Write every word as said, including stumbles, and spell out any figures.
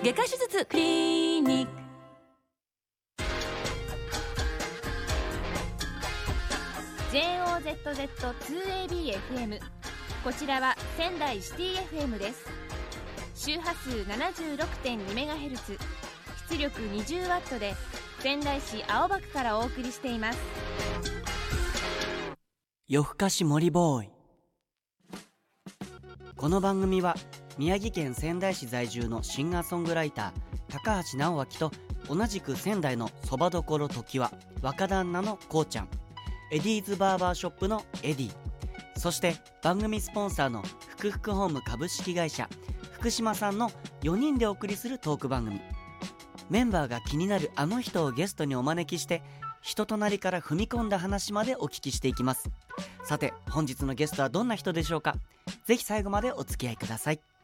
外科手術クリニック。 ジェイオーゼットゼットツーエービーエフエム、 こちらは仙台シティ エフエム です。周波数 ななじゅうろくてんにメガヘルツ、 出力 にじゅうワット で仙台市青葉区からお送りしています。 夜更かし森ボーイ。この番組は宮城県仙台市在住のシンガーソングライター高橋直明と、同じく仙台のそばどころ時は若旦那のこうちゃん、エディーズバーバーショップのエディ、そして番組スポンサーのふくふくホーム株式会社福島さんのよにんでお送りするトーク番組。メンバーが気になるあの人をゲストにお招きして、人となりから踏み込んだ話までお聞きしていきます。さて本日のゲストはどんな人でしょうか。ぜひ最後までお付き合いください。